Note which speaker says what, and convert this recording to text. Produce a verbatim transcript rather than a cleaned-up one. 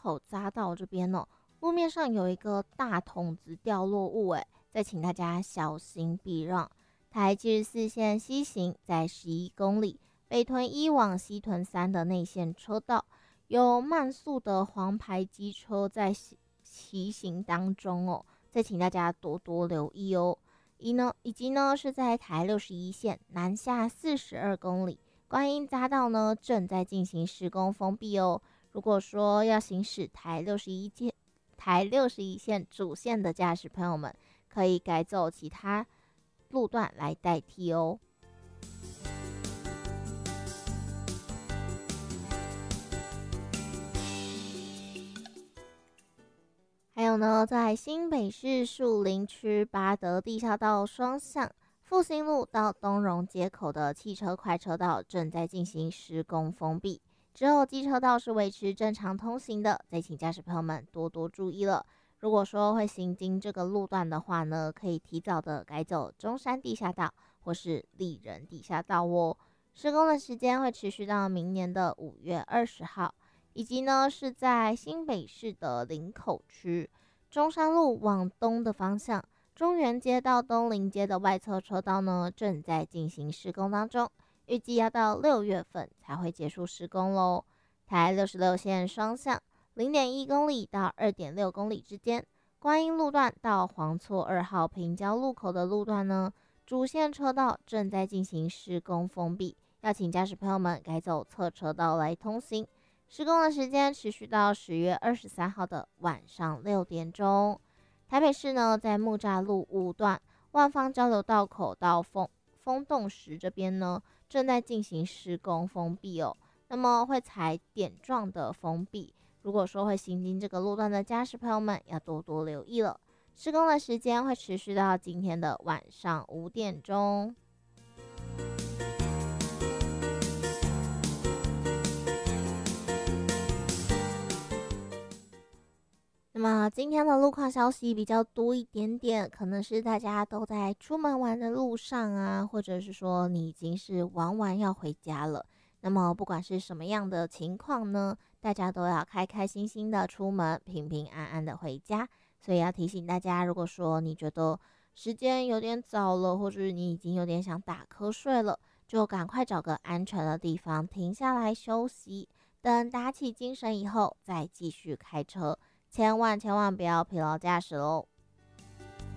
Speaker 1: 口匝道这边哦，路面上有一个大筒子掉落物，诶，再请大家小心避让。台七十四线西行在十一公里，北屯一往西屯三的内线车道，有慢速的黄牌机车在骑行当中哦，再请大家多多留意哦。以呢，以及呢是在台六十一线南下四十二公里，观音匝道呢正在进行施工封闭哦。如果说要行驶台六十一线台六十一线主线的驾驶朋友们，可以改走其他路段来代替哦。还有呢，在新北市树林区八德地下道双向复兴路到东荣街口的汽车快车道正在进行施工封闭，之后机车道是维持正常通行的，再请驾驶朋友们多多注意了。如果说会行经这个路段的话呢，可以提早的改走中山地下道或是丽人地下道哦。施工的时间会持续到明年的五月二十号。以及呢是在新北市的林口区中山路往东的方向，中原街到东林街的外侧车道呢正在进行施工当中，预计要到六月份才会结束施工咯。台六十六线双向 零点一公里到 二点六公里之间，观音路段到黄厝二号平交路口的路段呢，主线车道正在进行施工封闭，要请驾驶朋友们改走侧车道来通行。施工的时间持续到十月二十三号的晚上六点钟。台北市呢，在木栅路五段万方交流道口到风风洞石这边呢，正在进行施工封闭哦。那么会采点状的封闭，如果说会行经这个路段的驾驶朋友们，要多多留意了。施工的时间会持续到今天的晚上五点钟。那么今天的路况消息比较多一点点，可能是大家都在出门玩的路上啊，或者是说你已经是玩完要回家了。那么不管是什么样的情况呢，大家都要开开心心的出门，平平安安的回家。所以要提醒大家，如果说你觉得时间有点早了，或者你已经有点想打瞌睡了，就赶快找个安全的地方停下来休息，等打起精神以后再继续开车。千万千万不要疲劳驾驶喽！